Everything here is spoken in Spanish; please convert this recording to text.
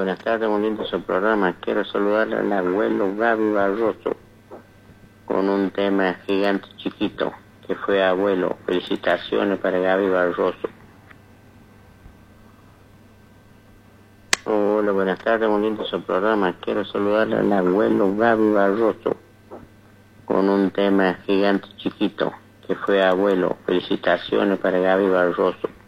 buenas tardes, muy lindo su programa. Quiero saludar al abuelo Gaby Barroso con un tema Gigante Chiquito, que fue abuelo. Felicitaciones para Gaby Barroso. Hola, buenas tardes, muy lindo su programa. Quiero saludar al abuelo Gaby Barroso con un tema Gigante Chiquito, que fue abuelo. Felicitaciones para Gaby Barroso.